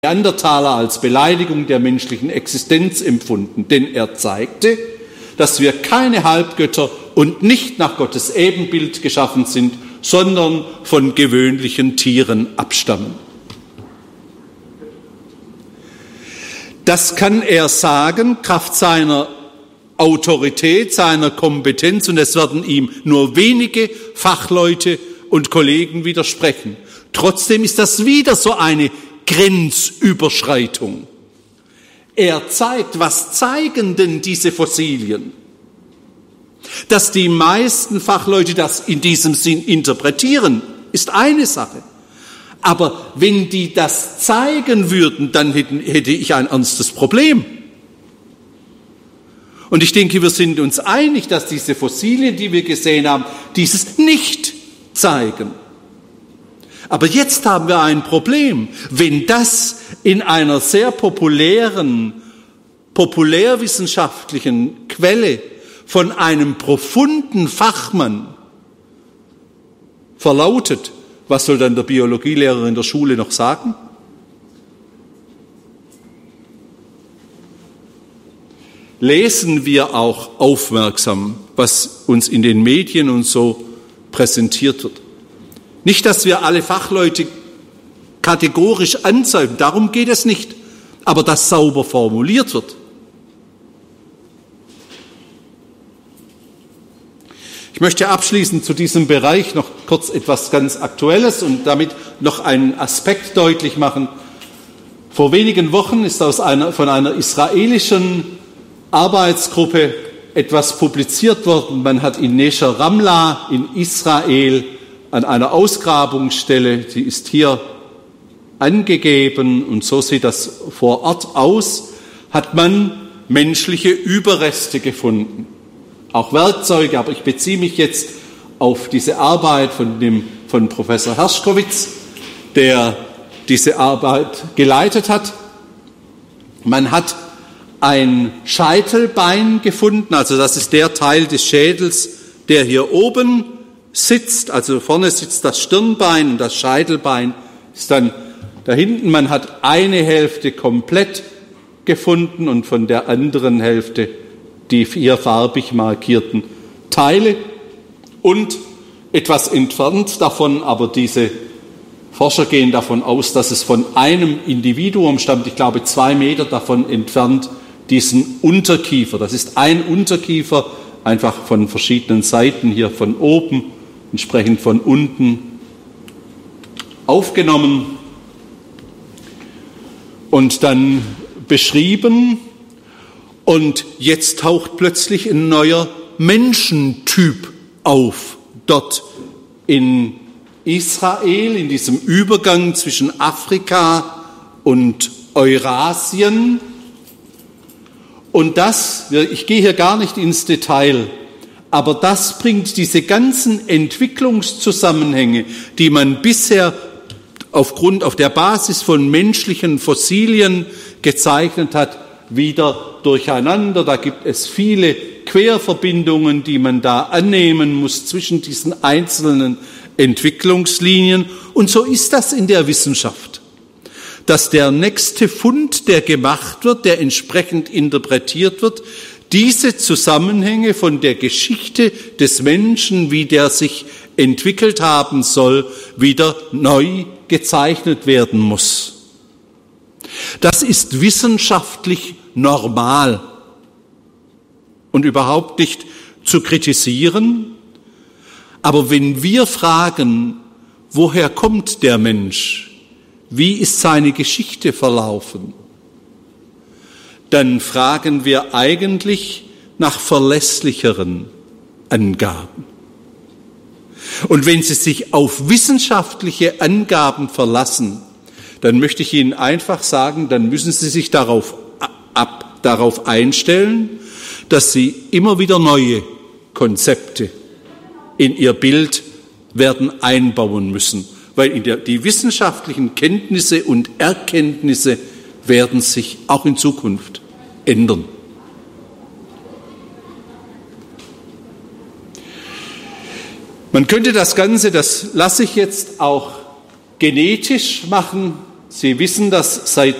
Neandertaler als Beleidigung der menschlichen Existenz empfunden, denn er zeigte, dass wir keine Halbgötter und nicht nach Gottes Ebenbild geschaffen sind, sondern von gewöhnlichen Tieren abstammen. Das kann er sagen, kraft seiner Autorität, seiner Kompetenz, und es werden ihm nur wenige Fachleute und Kollegen widersprechen. Trotzdem ist das wieder so eine Grenzüberschreitung. Er zeigt, was zeigen denn diese Fossilien? Dass die meisten Fachleute das in diesem Sinn interpretieren, ist eine Sache. Aber wenn die das zeigen würden, dann hätte ich ein ernstes Problem. Und ich denke, wir sind uns einig, dass diese Fossilien, die wir gesehen haben, dieses nicht zeigen. Aber jetzt haben wir ein Problem. Wenn das in einer sehr populärwissenschaftlichen Quelle von einem profunden Fachmann verlautet, was soll dann der Biologielehrer in der Schule noch sagen? Lesen wir auch aufmerksam, was uns in den Medien und so präsentiert wird. Nicht, dass wir alle Fachleute kategorisch anzeigen, darum geht es nicht, aber dass sauber formuliert wird. Ich möchte abschließend zu diesem Bereich noch kurz etwas ganz Aktuelles und damit noch einen Aspekt deutlich machen. Vor wenigen Wochen ist von einer israelischen Arbeitsgruppe etwas publiziert worden. Man hat in Nesher Ramla in Israel an einer Ausgrabungsstelle, die ist hier angegeben und so sieht das vor Ort aus, hat man menschliche Überreste gefunden. Auch Werkzeuge, aber ich beziehe mich jetzt auf diese Arbeit von Professor Herschkowitz, der diese Arbeit geleitet hat. Man hat ein Scheitelbein gefunden, also das ist der Teil des Schädels, der hier oben sitzt, also vorne sitzt das Stirnbein und das Scheitelbein ist dann da hinten. Man hat eine Hälfte komplett gefunden und von der anderen Hälfte die 4 farbig markierten Teile und etwas entfernt davon, aber diese Forscher gehen davon aus, dass es von einem Individuum stammt, ich glaube 2 Meter davon entfernt, diesen Unterkiefer. Das ist ein Unterkiefer, einfach von verschiedenen Seiten, hier von oben, entsprechend von unten aufgenommen und dann beschrieben. Und jetzt taucht plötzlich ein neuer Menschentyp auf, dort in Israel, in diesem Übergang zwischen Afrika und Eurasien. Und ich gehe hier gar nicht ins Detail, aber das bringt diese ganzen Entwicklungszusammenhänge, die man bisher auf der Basis von menschlichen Fossilien gezeichnet hat, wieder durcheinander. Da gibt es viele Querverbindungen, die man da annehmen muss zwischen diesen einzelnen Entwicklungslinien. Und so ist das in der Wissenschaft, dass der nächste Fund, der gemacht wird, der entsprechend interpretiert wird, diese Zusammenhänge von der Geschichte des Menschen, wie der sich entwickelt haben soll, wieder neu gezeichnet werden muss. Das ist wissenschaftlich normal und überhaupt nicht zu kritisieren. Aber wenn wir fragen, woher kommt der Mensch? Wie ist seine Geschichte verlaufen? Dann fragen wir eigentlich nach verlässlicheren Angaben. Und wenn Sie sich auf wissenschaftliche Angaben verlassen, dann möchte ich Ihnen einfach sagen, dann müssen Sie sich darauf einstellen, dass Sie immer wieder neue Konzepte in Ihr Bild werden einbauen müssen, weil die wissenschaftlichen Kenntnisse und Erkenntnisse werden sich auch in Zukunft ändern. Man könnte das Ganze, das lasse ich jetzt auch genetisch machen, Sie wissen, dass seit